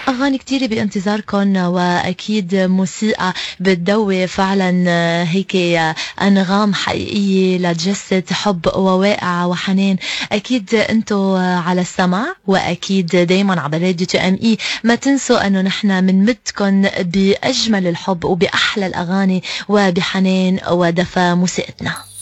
أغاني كتيرة بانتظاركم، وأكيد موسيقى بتدوي فعلا هيك أنغام حقيقية لتجسد حب وواقع وحنان. أكيد أنتو على السمع، وأكيد دايما على راديو تي ام اي. ما تنسوا أنه نحن منمدكم بأجمل الحب وبأحلى الأغاني وبحنان ودفى موسيقتنا.